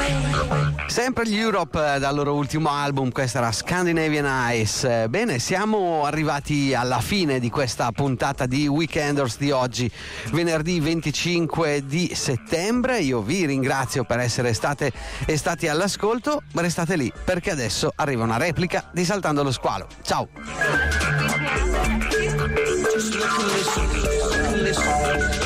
Sempre gli Europe dal loro ultimo album, questa era Scandinavian Ice. Bene, siamo arrivati alla fine di questa puntata di Weekenders di oggi, venerdì 25 di settembre. Io vi ringrazio per essere state e stati all'ascolto, ma restate lì perché adesso arriva una replica di Saltando lo Squalo. Ciao! Just listen.